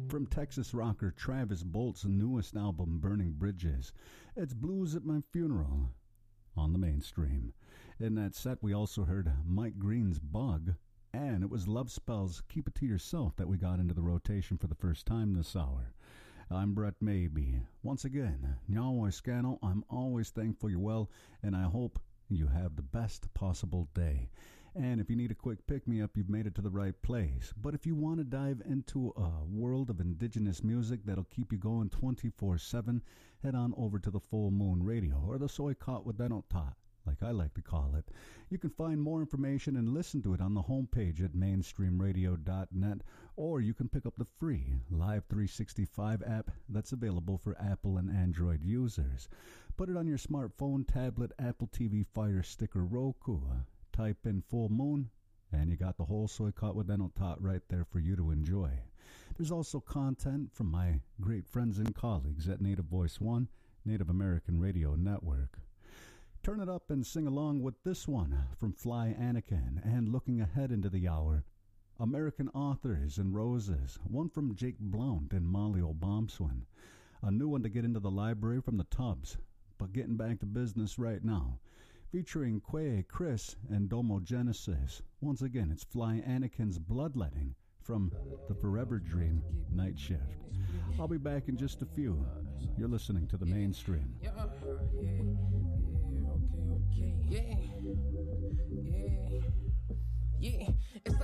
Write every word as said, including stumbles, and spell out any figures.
From Texas rocker Travis Bolt's newest album, Burning Bridges, it's Blues at My Funeral on the Mainstream. In that set, we also heard Mike Green's Bug, and it was Love Spell's Keep It To Yourself that we got into the rotation for the first time this hour. I'm Brett Maybe. Once again, Nyawa Scano, I'm always thankful you're well, and I hope you have the best possible day. And if you need a quick pick-me-up, you've made it to the right place. But if you want to dive into a world of indigenous music that'll keep you going twenty-four seven, head on over to the Full Moon Radio, or the Soy Caught with Denota, like I like to call it. You can find more information and listen to it on the homepage at mainstream radio dot net, or you can pick up the free Live three sixty-five app that's available for Apple and Android users. Put it on your smartphone, tablet, Apple T V, Fire Stick, or Roku. Type in Full Moon, and you got the whole Soy Caught with Denota right there for you to enjoy. There's also content from my great friends and colleagues at Native Voice One, Native American Radio Network. Turn it up and sing along with this one from Fly Anakin. And looking ahead into the hour, American Authors and Roses, one from Jake Blount and Molly O'Bombswin. A new one to get into the library from the Tubbs, but getting back to business right now. Featuring Quay, Chris, and Domo Genesis. Once again, it's Fly Anakin's Bloodletting from the Forever Dream Night Shift. I'll be back in just a few. You're listening to the Mainstream. Yeah, yeah, yeah, okay, okay, yeah, yeah, yeah. It's like